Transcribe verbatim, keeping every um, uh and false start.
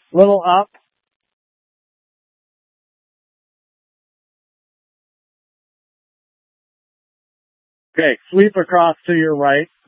Little up. Okay, sweep across to your right.